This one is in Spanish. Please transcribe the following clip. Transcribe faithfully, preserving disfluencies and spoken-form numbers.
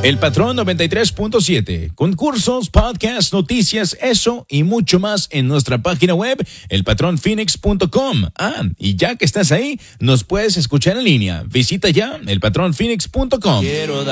El Patrón noventa y tres punto siete. Concursos, podcasts, noticias, eso y mucho más en nuestra página web, el patrón phoenix punto com. Ah, y ya que estás ahí, nos puedes escuchar en línea. Visita ya el patrón phoenix punto com. Quiero